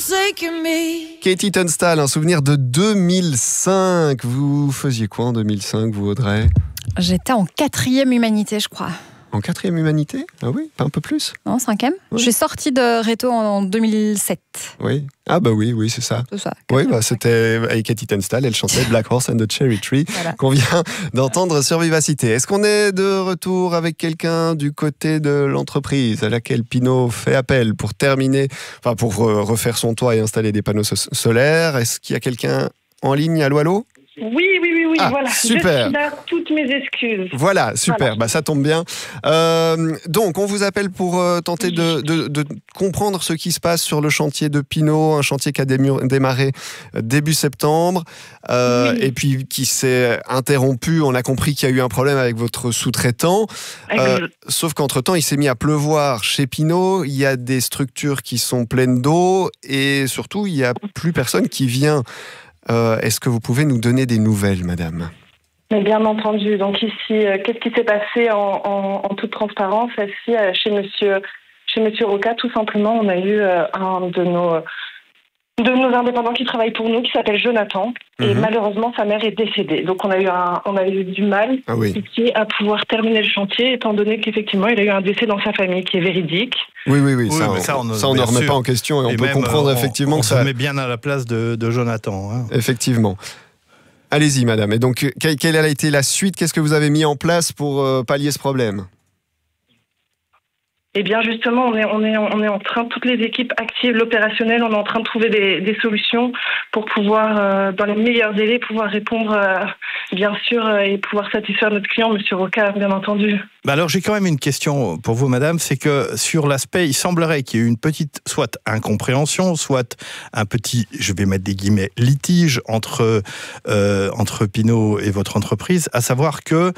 forsaken me. Katie Tunstall, un souvenir de 2005. Vous faisiez quoi en 2005, vous, Audrey ? J'étais en 4e humanité, je crois. En 4e humanité ? Ah oui, pas un peu plus ? Non, 5e. Ouais. Je suis sortie de Réto en 2007. Oui. Ah bah oui, c'est ça. C'est ça. Oui, c'était avec Katie Tunstall, elle chantait Black Horse and the Cherry Tree, Voilà. qu'on vient d'entendre sur Vivacité. Est-ce qu'on est de retour avec quelqu'un du côté de l'entreprise à laquelle Pinot fait appel pour terminer, enfin pour refaire son toit et installer des panneaux solaires ? Est-ce qu'il y a quelqu'un en ligne ? Allô, allô ? Oui, Ah, voilà. super. Je suis là, toutes mes excuses. Voilà, super, Voilà. Bah, ça tombe bien. Donc, on vous appelle pour tenter de comprendre ce qui se passe sur le chantier de Pinot, un chantier qui a démarré début septembre, et puis qui s'est interrompu. On a compris qu'il y a eu un problème avec votre sous-traitant, sauf qu'entre-temps, il s'est mis à pleuvoir chez Pinot, il y a des structures qui sont pleines d'eau, et surtout, il n'y a plus personne qui vient. Est-ce que vous pouvez nous donner des nouvelles, madame ? Mais bien entendu. Donc ici, qu'est-ce qui s'est passé en toute transparence ici chez Monsieur Roca, tout simplement, on a eu un de nos indépendants qui travaille pour nous, qui s'appelle Jonathan, et malheureusement sa mère est décédée. Donc on a eu du mal ici à pouvoir terminer le chantier, étant donné qu'effectivement il a eu un décès dans sa famille qui est véridique. Oui, ça on ne remet pas en question, et on peut comprendre effectivement que ça... On se met bien à la place de Jonathan. Hein. Effectivement. Allez-y, madame. Et donc, quelle a été la suite ? Qu'est-ce que vous avez mis en place pour pallier ce problème ? Eh bien, justement, on est en train, toutes les équipes actives, l'opérationnel, on est en train de trouver des solutions pour pouvoir, dans les meilleurs délais, pouvoir répondre, bien sûr, et pouvoir satisfaire notre client, Monsieur Roca, bien entendu. Bah alors, j'ai quand même une question pour vous, madame. C'est que sur l'aspect, il semblerait qu'il y ait eu une petite, soit incompréhension, soit un petit, je vais mettre des guillemets, litige entre Pinot et votre entreprise, à savoir que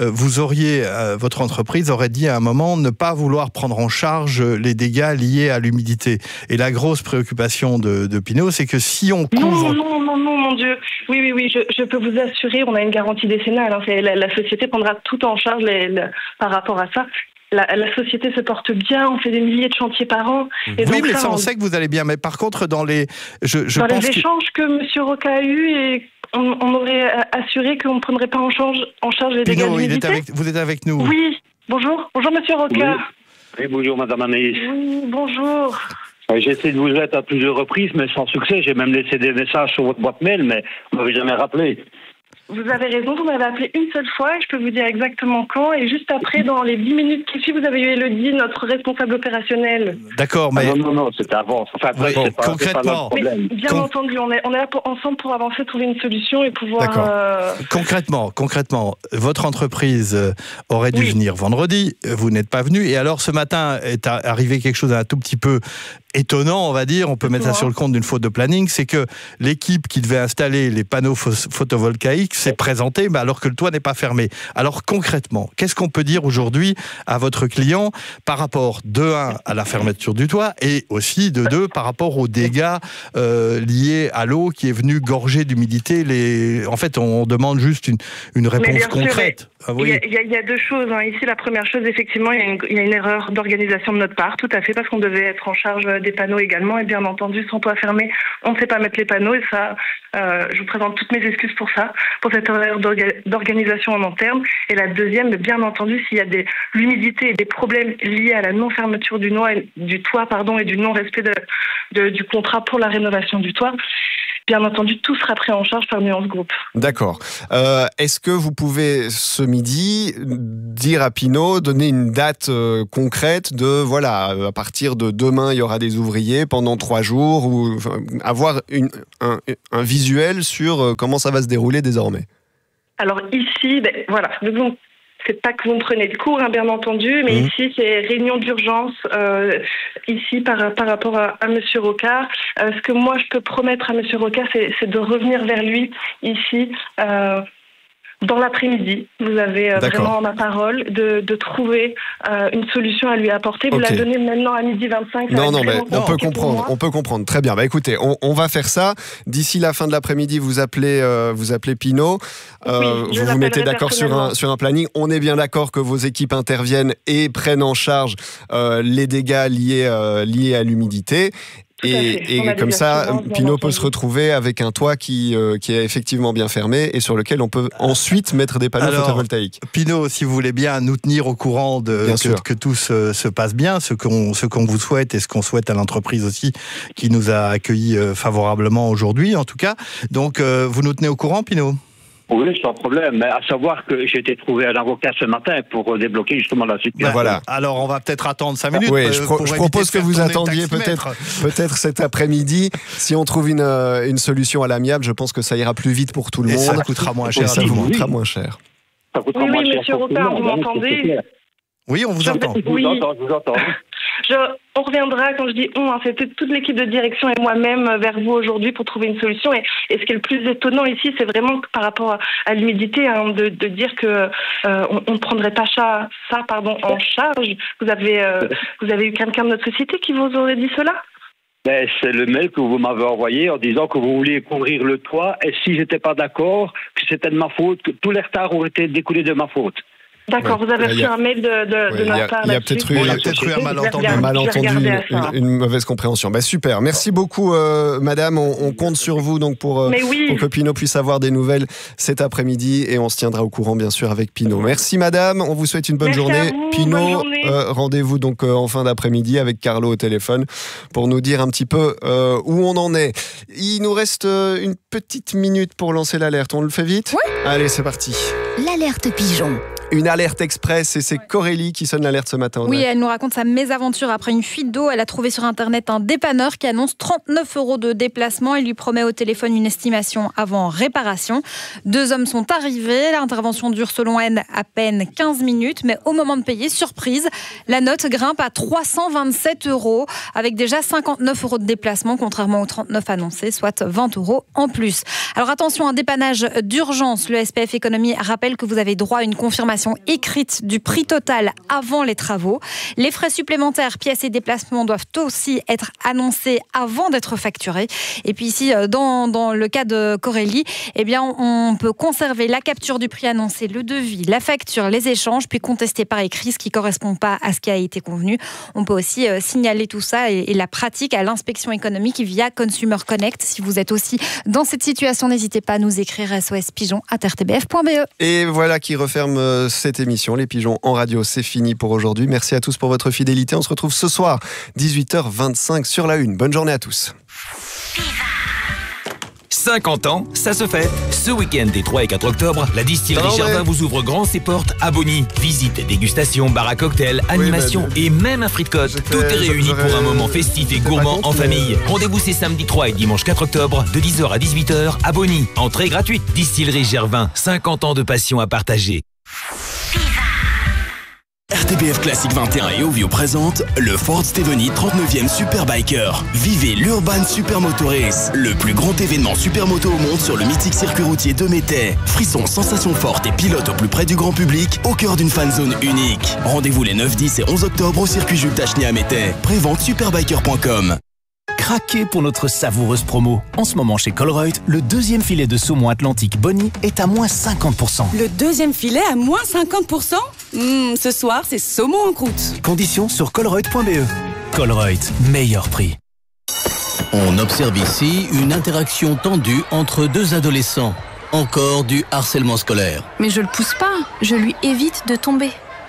votre entreprise aurait dit à un moment ne pas vouloir prendre en charge les dégâts liés à l'humidité. Et la grosse préoccupation de Pinot, c'est que si on couvre... Non, mon Dieu. Oui, je peux vous assurer, on a une garantie décennale. Hein. La société prendra tout en charge par rapport à ça. La société se porte bien, on fait des milliers de chantiers par an. Et oui, donc mais ça, on sait que vous allez bien. Mais par contre, dans les... dans les échanges que M. Roca a eus, et on aurait assuré qu'on ne prendrait pas en charge les dégâts d'humidité. Vous êtes avec nous. Oui, bonjour M. Roca. Oui, bonjour Madame Anaïs. Oui, bonjour. J'ai essayé de vous être à plusieurs reprises, mais sans succès. J'ai même laissé des messages sur votre boîte mail, mais vous m'avez jamais rappelé. Vous avez raison, vous m'avez appelé une seule fois et je peux vous dire exactement quand. Et juste après, dans les 10 minutes qui suivent, vous avez eu Elodie, notre responsable opérationnel. D'accord, mais... Non, c'était avant. Enfin, oui, c'est pas concrètement. C'est pas mais bien entendu, on est là ensemble pour avancer, trouver une solution et pouvoir... Concrètement, votre entreprise aurait dû venir vendredi, vous n'êtes pas venu, et alors ce matin est arrivé quelque chose d'un tout petit peu étonnant, on va dire, on peut mettre ça sur le compte d'une faute de planning, c'est que l'équipe qui devait installer les panneaux photovoltaïques s'est présentée, mais alors que le toit n'est pas fermé. Alors concrètement, qu'est-ce qu'on peut dire aujourd'hui à votre client par rapport, de 1, à la fermeture du toit, et aussi, de 2, par rapport aux dégâts liés à l'eau qui est venue gorger d'humidité. En fait, on demande juste une réponse concrète. Il y a deux choses. Hein. Ici, la première chose, effectivement, il y a une erreur d'organisation de notre part, tout à fait, parce qu'on devait être en charge des panneaux également, et bien entendu, sans toit fermé, on ne sait pas mettre les panneaux, et ça, je vous présente toutes mes excuses pour ça, pour cette erreur d'organisation en long terme. Et la deuxième, bien entendu, s'il y a l'humidité et des problèmes liés à la non-fermeture du toit, et du non-respect du contrat pour la rénovation du toit, bien entendu, tout sera pris en charge par Nuance Group. D'accord. Est-ce que vous pouvez, ce midi, dire à Pinot, donner une date concrète de, voilà, à partir de demain, il y aura des ouvriers pendant 3 jours, ou avoir un visuel sur comment ça va se dérouler désormais? Alors ici, voilà, c'est pas que vous me prenez de cours, hein, bien entendu, mais ici, c'est réunion d'urgence, ici, par rapport à M. Roca. Ce que moi, je peux promettre à M. Roca, c'est de revenir vers lui, ici, dans l'après-midi. Vous avez vraiment ma parole de trouver une solution à lui apporter. Vous la donnez maintenant à 12h25. Non, mais on peut comprendre. Très bien. Bah, écoutez, on va faire ça. D'ici la fin de l'après-midi, vous appelez Pinot. Vous vous mettez d'accord sur un planning. On est bien d'accord que vos équipes interviennent et prennent en charge les dégâts liés à l'humidité. Et comme ça, Pinot peut se retrouver avec un toit qui est effectivement bien fermé et sur lequel on peut ensuite mettre des panneaux photovoltaïques. Pinot, si vous voulez bien nous tenir au courant que tout se passe bien, ce qu'on vous souhaite et ce qu'on souhaite à l'entreprise aussi qui nous a accueillis favorablement aujourd'hui en tout cas. Donc vous nous tenez au courant, Pinot ? Oui, sans problème. Mais à savoir que j'ai été trouvé un avocat ce matin pour débloquer justement la situation. Voilà. Alors, on va peut-être attendre 5 minutes. Oui, je propose que vous attendiez peut-être cet après-midi. Si on trouve une solution à l'amiable, je pense que ça ira plus vite pour tout le monde. Ça coûtera moins cher. Ça vous coûtera moins cher. Ça coûtera moins cher. Monsieur Rotard, vous m'entendez ? Oui, on vous entend. Je vous entends. On reviendra, quand je dis c'était toute l'équipe de direction et moi-même vers vous aujourd'hui pour trouver une solution. Et ce qui est le plus étonnant ici, c'est vraiment que par rapport à l'humidité, de dire que on ne prendrait pas ça en charge. Vous avez eu quelqu'un de notre société qui vous aurait dit cela ? Ben, c'est le mail que vous m'avez envoyé en disant que vous vouliez couvrir le toit et si j'étais pas d'accord, que c'était de ma faute, que tous les retards auraient été découlés de ma faute. D'accord, vous avez reçu un mail de notre part. Il y a peut-être eu un malentendu, une mauvaise compréhension. Super, merci beaucoup madame, on compte sur vous donc pour que Pinot puisse avoir des nouvelles cet après-midi et on se tiendra au courant bien sûr avec Pinot. Merci madame, on vous souhaite une bonne journée. Pinot, rendez-vous donc en fin d'après-midi avec Carlo au téléphone pour nous dire un petit peu où on en est. Il nous reste une petite minute pour lancer l'alerte, on le fait vite ? Oui. Allez, c'est parti. L'alerte pigeon. Une alerte express et c'est Corélie qui sonne l'alerte ce matin. Oui, elle nous raconte sa mésaventure après une fuite d'eau. Elle a trouvé sur Internet un dépanneur qui annonce 39 € de déplacement. Il lui promet au téléphone une estimation avant réparation. 2 hommes sont arrivés. L'intervention dure selon elle à peine 15 minutes. Mais au moment de payer, surprise, la note grimpe à 327 € avec déjà 59 € de déplacement contrairement aux 39 annoncés, soit 20 € en plus. Alors attention, un dépannage d'urgence. Le SPF Économie rappelle que vous avez droit à une confirmation écrite du prix total avant les travaux. Les frais supplémentaires, pièces et déplacements doivent aussi être annoncés avant d'être facturés. Et puis ici, dans le cas de Corélie, on peut conserver la capture du prix annoncé, le devis, la facture, les échanges, puis contester par écrit ce qui ne correspond pas à ce qui a été convenu. On peut aussi signaler tout ça et la pratique à l'inspection économique via Consumer Connect. Si vous êtes aussi dans cette situation, n'hésitez pas à nous écrire sospigeon@rtbf.be. Et voilà qui referme cette émission. Les pigeons en radio, c'est fini pour aujourd'hui. Merci à tous pour votre fidélité. On se retrouve ce soir, 18h25 sur la Une. Bonne journée à tous. 50 ans, ça se fait. Ce week-end des 3 et 4 octobre, la distillerie Gervin vous ouvre grand ses portes à Bonny. Visite, dégustation, bar à cocktail, animation et même un frite-côte. Tout est réuni pour un moment festif et gourmand en famille. Rendez-vous ces samedi 3 et dimanche 4 octobre de 10h à 18h à Bonny. Entrée gratuite. Distillerie Gervin, 50 ans de passion à partager. RTBF Classique 21 et Ovio présente le Ford Steveny 39e Superbiker. Vivez l'Urban Supermoto Race, le plus grand événement supermoto au monde sur le mythique circuit routier de Métais. Frissons, sensations fortes et pilotes au plus près du grand public, au cœur d'une fanzone unique. Rendez-vous les 9, 10 et 11 octobre au circuit Jules Tacheny à Métais. Prévente superbiker.com. Craquez pour notre savoureuse promo. En ce moment chez Colruyt, le 2e filet de saumon Atlantique Bonny est à moins 50%. Le 2e filet à moins 50% ? Ce soir, c'est saumon en croûte. Conditions sur colruyt.be. Colruyt, meilleur prix. On observe ici une interaction tendue entre 2 adolescents. Encore du harcèlement scolaire. Mais je le pousse pas, je lui évite de tomber.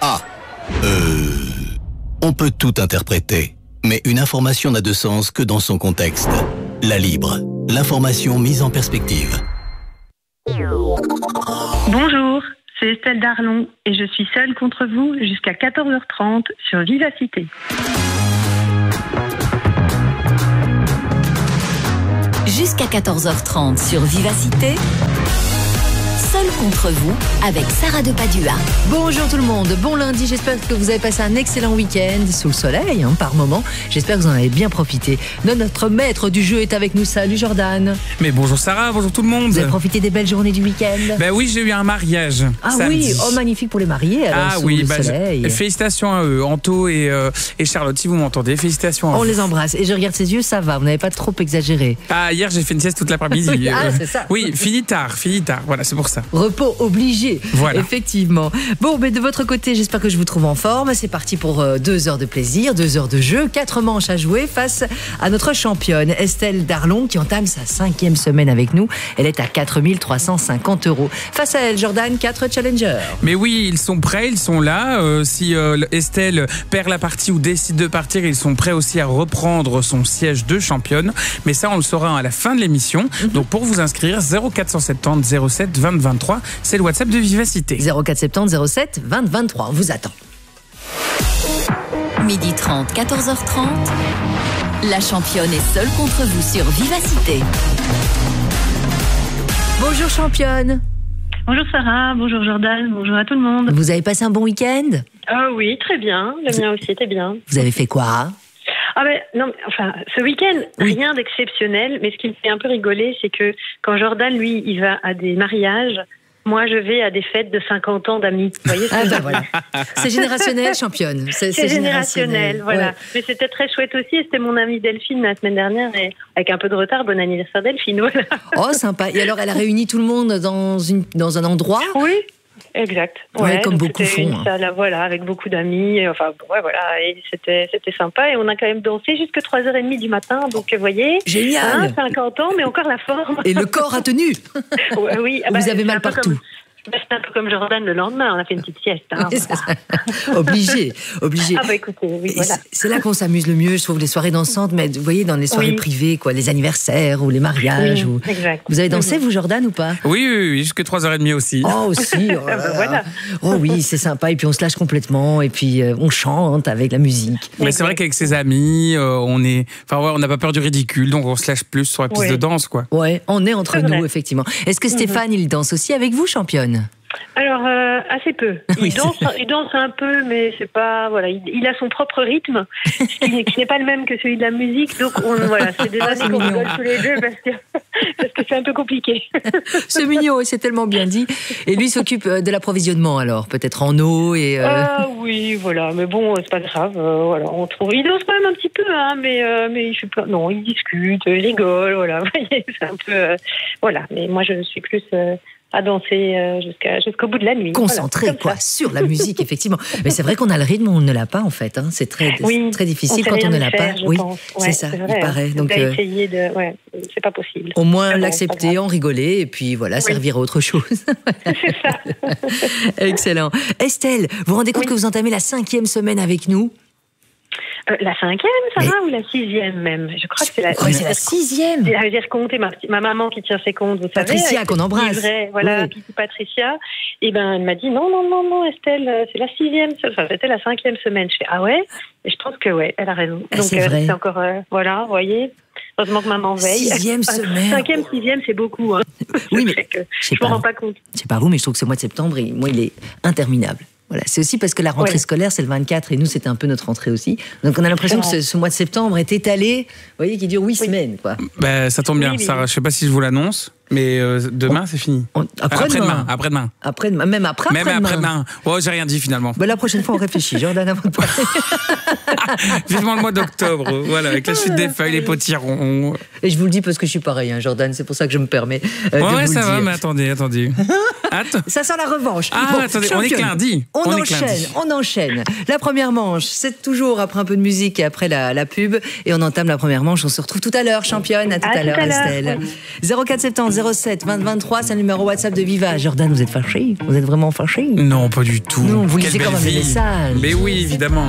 On peut tout interpréter. Mais une information n'a de sens que dans son contexte. La Libre, l'information mise en perspective. Bonjour, c'est Estelle Darlon et je suis seule contre vous jusqu'à 14h30 sur Vivacité. Jusqu'à 14h30 sur Vivacité. Seul contre vous, avec Sarah de Padua. Bonjour tout le monde, bon lundi, j'espère que vous avez passé un excellent week-end, sous le soleil par moment, j'espère que vous en avez bien profité. Notre maître du jeu est avec nous, salut Jordan. Mais bonjour Sarah, bonjour tout le monde. Vous avez profité des belles journées du week-end? Ben oui, j'ai eu un mariage Oui, samedi. magnifique pour les mariés, alors, sous le soleil. Félicitations à eux, Anto et Charlotte, si vous m'entendez, félicitations à On vous. les embrasse, et je regarde ses yeux, ça va, vous n'avez pas trop exagéré. Hier j'ai fait une sieste toute l'après-midi. C'est ça. Oui, fini tard, voilà, c'est pour ça. repos obligé. Voilà. Effectivement. Bon, mais de votre côté, j'espère que je vous trouve en forme. C'est parti pour 2 heures de plaisir, 2 heures de jeu, 4 manches à jouer face à notre championne Estelle Darlon qui entame sa 5e semaine avec nous. Elle est à 4 350 €. Face à elle, Jordan, 4 challengers. Mais oui, ils sont prêts, ils sont là. Si Estelle perd la partie ou décide de partir, ils sont prêts aussi à reprendre son siège de championne. Mais ça, on le saura à la fin de l'émission. Donc pour vous inscrire, 0470 07 20 23, c'est le WhatsApp de Vivacité. 0470 07 20 23, on vous attend. 12h30, 14h30. La championne est seule contre vous sur Vivacité. Bonjour championne. Bonjour Sarah, bonjour Jordan, bonjour à tout le monde. Vous avez passé un bon week-end? Oui, très bien. Le mien aussi était bien. Vous avez fait quoi? Ce week-end, rien d'exceptionnel, mais ce qui me fait un peu rigoler, c'est que quand Jordan, lui, il va à des mariages, moi, je vais à des fêtes de 50 ans d'amis. Vous voyez ce que je veux dire ? C'est générationnel, championne. C'est générationnel, voilà. Ouais. Mais c'était très chouette aussi. C'était mon amie Delphine la semaine dernière. Et avec un peu de retard, bon anniversaire Delphine. Voilà. Oh, sympa. Et alors, elle a réuni tout le monde dans un endroit ? Oui. Exact. Ouais, comme beaucoup font. Une salle, voilà, avec beaucoup d'amis. Enfin, ouais, voilà. Et c'était sympa. Et on a quand même dansé jusqu'à 3h30 du matin. Donc, vous voyez. Génial. 50 ans, mais encore la forme. Et le corps a tenu. Oui. Vous avez mal partout. C'est un peu comme Jordan le lendemain, on a fait une petite sieste. Hein, voilà. Obligé. Ah bah écoutez, oui, voilà. C'est là qu'on s'amuse le mieux, je trouve, les soirées dansantes, mais vous voyez, dans les soirées privées, quoi, les anniversaires ou les mariages. Exact. Vous avez dansé, vous, Jordan, ou pas ? Oui, jusqu'à 3h30 aussi. Oh, aussi. Voilà. Oh oui, c'est sympa, et puis on se lâche complètement, et puis on chante avec la musique. Mais c'est vrai qu'avec ses amis, on n'a pas peur du ridicule, donc on se lâche plus sur la piste de danse, quoi. Ouais, on est entre nous, effectivement. Est-ce que Stéphane, il danse aussi avec vous, championne ? Alors, assez peu. Il danse un peu, mais c'est pas... Voilà, il a son propre rythme, qui n'est pas le même que celui de la musique. Donc, c'est des années qu'on rigole tous les deux parce que c'est un peu compliqué. C'est mignon, c'est tellement bien dit. Et lui s'occupe de l'approvisionnement, alors, peut-être en eau et... Oui, voilà. Mais bon, c'est pas grave. Voilà, on trouve... Il danse quand même un petit peu, hein, mais je suis pas... Non, il discute, il rigole, voilà. Vous voyez, c'est un peu... voilà, mais moi, je suis plus... à danser jusqu'au bout de la nuit. Concentré, voilà, sur la musique, effectivement. Mais c'est vrai qu'on a le rythme, on ne l'a pas, en fait. Hein. C'est très difficile quand on ne l'a pas. Oui, c'est ça, il paraît. Donc, essayer de... c'est pas possible. Au moins l'accepter, en rigoler, et puis voilà, servir à autre chose. C'est ça. Excellent. Estelle, vous vous rendez compte que vous entamez la 5e semaine avec nous ? La 5e, Sarah, ou la 6e même? Je crois que c'est la 6e. C'est-à-dire compter ma maman qui tient ses comptes, vous savez. Patricia, qu'on embrasse. Voilà, puis Patricia. Et elle m'a dit non, Estelle, c'est la 6e. Enfin, c'était la 5e semaine. Je fais, ah ouais? Et je pense que elle a raison. Donc, c'est encore, voilà, vous voyez. Heureusement que maman veille. 6e semaine. 5e, 6e, c'est beaucoup. Hein. Oui, mais je me rends pas compte. Je sais pas vous, mais je trouve que ce mois de septembre, il est interminable. Voilà, c'est aussi parce que la rentrée scolaire, c'est le 24, et nous, c'était un peu notre rentrée aussi. Donc, on a l'impression que ce mois de septembre est étalé, vous voyez, qui dure 8 semaines, quoi. Ça tombe bien, Sarah. Je sais pas si je vous l'annonce, mais demain, c'est fini. Après-demain. Après-demain. Même après-demain. Oh, j'ai rien dit, finalement. La prochaine fois, on réfléchit, Jordan, avant de parler. Vivement le mois d'octobre, voilà, avec la chute des feuilles, les potirons. Et je vous le dis parce que je suis pareil, hein, Jordan, c'est pour ça que je me permets de vous le dire. Ouais, ça va, mais attendez. Ça sent la revanche. Attendez, on est que lundi. On enchaîne. La première manche, c'est toujours après un peu de musique et après la pub. Et on entame la première manche. On se retrouve tout à l'heure, championne. À tout à l'heure, Estelle. 0470 07 20 23, c'est le numéro WhatsApp de Viva. Jordan, vous êtes fâché? Vous êtes vraiment fâché? Non, pas du tout. Non, vous lisez quand même les messages. Mais oui, évidemment.